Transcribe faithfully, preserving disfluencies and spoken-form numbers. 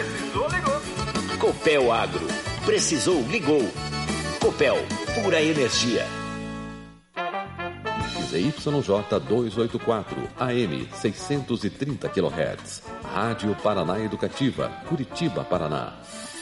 Precisou, ligou. Copel Agro. Precisou, ligou. Copel, pura energia. Z Y J duzentos e oitenta e quatro, A M seiscentos e trinta quilohertz. Rádio Paraná Educativa, Curitiba, Paraná.